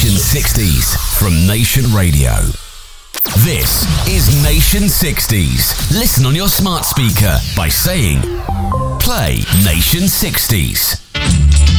Nation 60s from Nation Radio. This is Nation 60s. Listen on your smart speaker by saying, play Nation 60s.